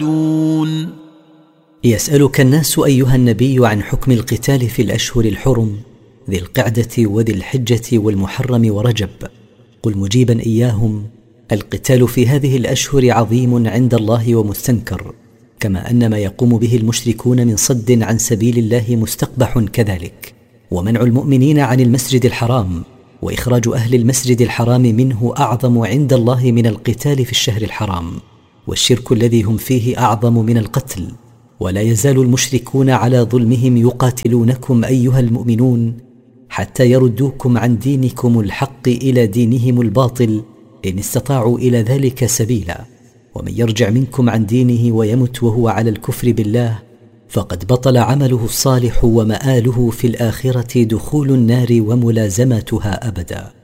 يسألك الناس أيها النبي عن حكم القتال في الأشهر الحرم ذي القعدة وذي الحجة والمحرم ورجب. قل مجيبا إياهم: القتال في هذه الأشهر عظيم عند الله ومستنكر، كما أن ما يقوم به المشركون من صد عن سبيل الله مستقبح كذلك، ومنع المؤمنين عن المسجد الحرام وإخراج أهل المسجد الحرام منه أعظم عند الله من القتال في الشهر الحرام، والشرك الذي هم فيه أعظم من القتل. ولا يزال المشركون على ظلمهم يقاتلونكم أيها المؤمنون حتى يردوكم عن دينكم الحق إلى دينهم الباطل إن استطاعوا إلى ذلك سبيلا. ومن يرجع منكم عن دينه ويمت وهو على الكفر بالله فقد بطل عمله الصالح ومآله في الآخرة دخول النار وملازمتها أبدا.